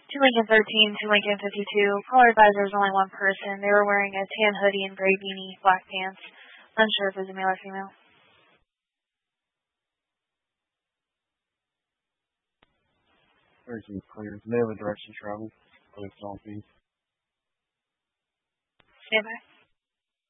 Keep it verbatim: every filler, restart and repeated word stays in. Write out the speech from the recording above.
To Lincoln thirteen, to Lincoln fifty-two. Caller advisor is only one person. They were wearing a tan hoodie and gray beanie, black pants. Unsure if it was a male or female. thirteen clear. Do they have a direction travel? Or it's all B? Stand by.